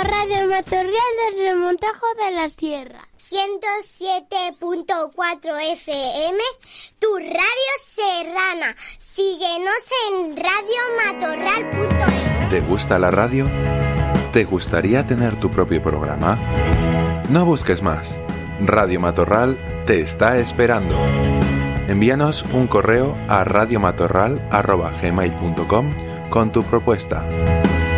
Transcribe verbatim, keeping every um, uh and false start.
Radio Matorral del Remontajo de la Sierra. ciento siete punto cuatro F M, tu radio serrana. Síguenos en radio matorral punto es. ¿Te gusta la radio? ¿Te gustaría tener tu propio programa? No busques más. Radio Matorral te está esperando. Envíanos un correo a radiomatorral arroba gmail punto com con tu propuesta.